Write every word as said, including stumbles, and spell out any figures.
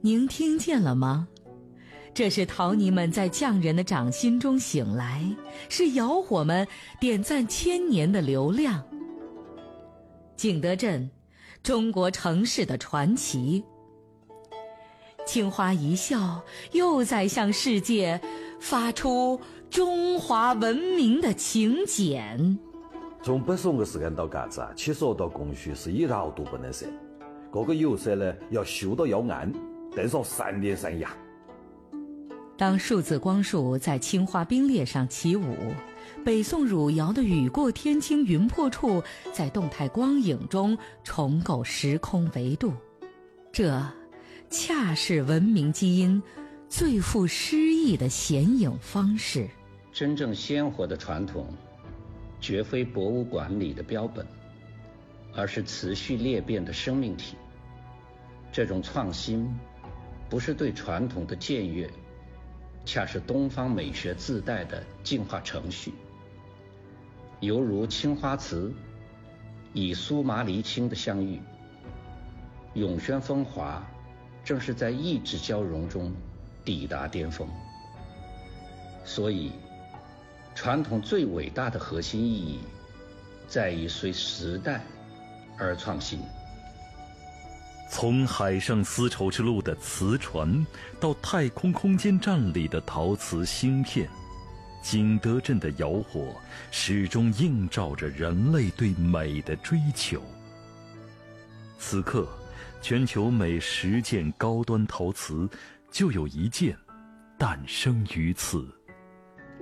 您听见了吗？这是陶泥们在匠人的掌心中醒来，是窑火们点赞千年的流量。景德镇，中国城市的传奇。青花一笑，又在向世界发出中华文明的请柬。 从北宋的时间到嘎子啊，其实说到供需是一毫都不能省，各个油色呢要修到要暗，至少三年三夜。 当数字光束在青花冰裂上起舞，北宋汝窑的雨过天青云破处在动态光影中重构时空维度，这恰是文明基因最富诗意的显影方式。 真正鲜活的传统绝非博物馆里的标本，而是持续裂变的生命体。这种创新不是对传统的僭越，恰是东方美学自带的进化程序。犹如青花瓷以苏麻离青的相遇，永宣风华正是在意志交融中抵达巅峰。所以传统最伟大的核心意义在于随时代而创新。 从海上丝绸之路的瓷船到太空空间站里的陶瓷芯片，景德镇的窑火始终映照着人类对美的追求。此刻全球每十件高端陶瓷就有一件诞生于此。